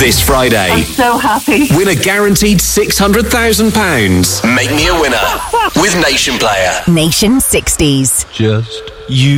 This Friday, I'm so happy. win a guaranteed £600,000. Make me a winner with Nation Player. Nation 60s. Just you.